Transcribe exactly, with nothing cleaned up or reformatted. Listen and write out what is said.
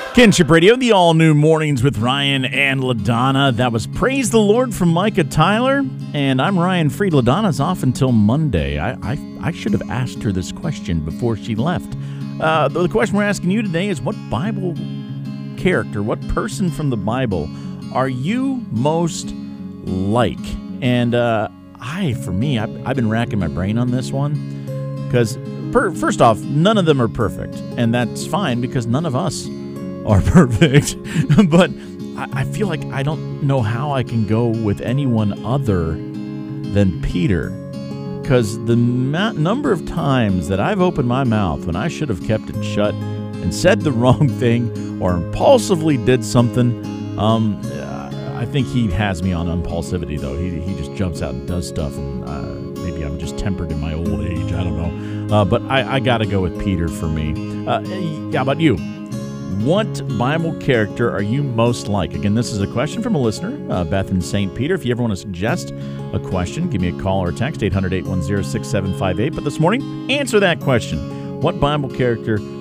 Kinship Radio, the all-new Mornings with Ryan and LaDonna. That was Praise the Lord from Micah Tyler. And I'm Ryan Freed. LaDonna's off until Monday. I, I, I should have asked her this question before she left. Uh, the question we're asking you today is, what Bible character, what person from the Bible are you most like? And uh, I, for me, I've, I've been racking my brain on this one. Because, first off, none of them are perfect. And that's fine, because none of us are perfect. But I, I feel like I don't know how I can go with anyone other than Peter. Because the ma- number of times that I've opened my mouth when I should have kept it shut and said the wrong thing or impulsively did something, um, I think he has me on impulsivity, though. He, he just jumps out and does stuff, and uh, maybe I'm just tempered in my old age. I don't know. Uh, but I, I got to go with Peter for me. Uh, how about you? What Bible character are you most like? Again, this is a question from a listener, uh, Beth in Saint Peter. If you ever want to suggest a question, give me a call or a text, eight hundred, eight one zero, six seven five eight. But this morning, answer that question. What Bible character